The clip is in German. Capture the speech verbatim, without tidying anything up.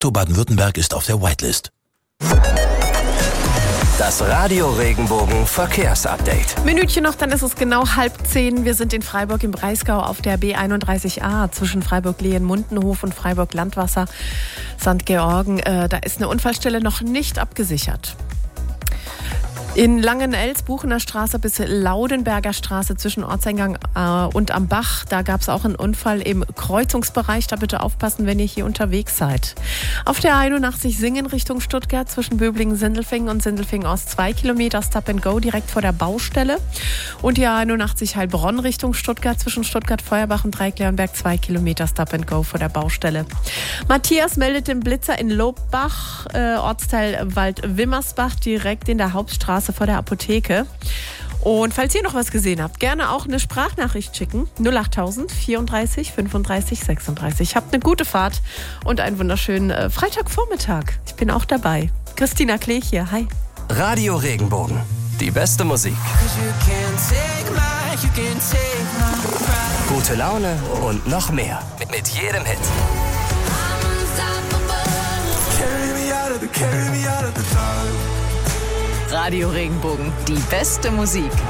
Lotto Baden-Württemberg ist auf der Whitelist. Das Radio Regenbogen Verkehrsupdate. Minütchen noch, dann ist es genau halb zehn. Wir sind in Freiburg im Breisgau auf der B einunddreißig a zwischen Freiburg-Lehen-Mundenhof und Freiburg-Landwasser Sankt Georgen. Äh, da ist eine Unfallstelle noch nicht abgesichert. In Langenels, Buchener Straße bis Laudenberger Straße zwischen Ortseingang äh, und am Bach, da gab es auch einen Unfall im Kreuzungsbereich. Da bitte aufpassen, wenn ihr hier unterwegs seid. Auf der einundachtzig Singen Richtung Stuttgart zwischen Böblingen-Sindelfingen und Sindelfingen-Ost zwei Kilometer Stop and Go direkt vor der Baustelle. Und die einundachtzig Heilbronn Richtung Stuttgart zwischen Stuttgart-Feuerbach und Dreiklernberg zwei Kilometer Stop and Go vor der Baustelle. Matthias meldet den Blitzer in Lobbach, äh, Ortsteil Wald-Wimmersbach, direkt in der Hauptstraße vor der Apotheke. Und falls ihr noch was gesehen habt, gerne auch eine Sprachnachricht schicken. null achttausend vierunddreißig fünfunddreißig sechsunddreißig. Habt eine gute Fahrt und einen wunderschönen äh, Freitagvormittag. Ich bin auch dabei. Christina Klech hier. Hi. Radio Regenbogen. Die beste Musik. Gute Laune und noch mehr. Mit jedem Hit. Radio Regenbogen, die beste Musik.